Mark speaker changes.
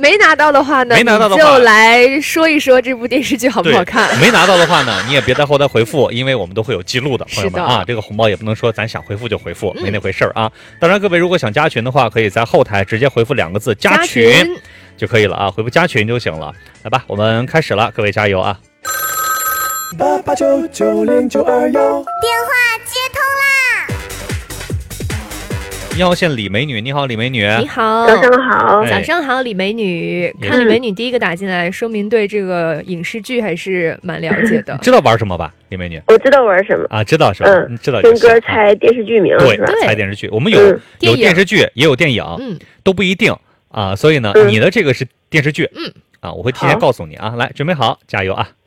Speaker 1: 没拿到的话呢，你就来说一说这部电视剧好不好看。
Speaker 2: 没拿到的话呢，你也别在后台回复，因为我们都会有记录的，朋友们啊。这个红包也不能说咱想回复就回复，没那回事啊。当然，各位如果想加群的话，可以在后台直接回复2个字“加群”就可以了啊，回复“加群”就行了。来吧，我们开始了，各位加油啊！88990921，电
Speaker 3: 话接通啦
Speaker 2: ！1号线李美女，你好，李美女。
Speaker 1: 你好，
Speaker 4: 早上好，
Speaker 1: 早上好，李美女。看李美女第一个打进来，说明对这个影视剧还是蛮了解的。
Speaker 2: 知道玩什么吧，李美女？
Speaker 4: 我知道玩什么
Speaker 2: 啊，知道是吧？知道。
Speaker 4: 听歌猜电视剧名，
Speaker 2: 对，猜电视剧。我们有电视剧，也有电影，都不一定啊。所以呢，你的这个是电视剧，我会提前告诉你啊。来，准备好，加油啊！